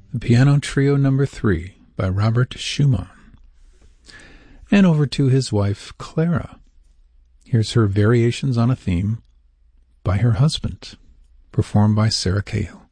the Piano Trio No. 3 by Robert Schumann. And over to his wife, Clara. Here's her Variations on a Theme by her husband, performed by Sarah Cahill.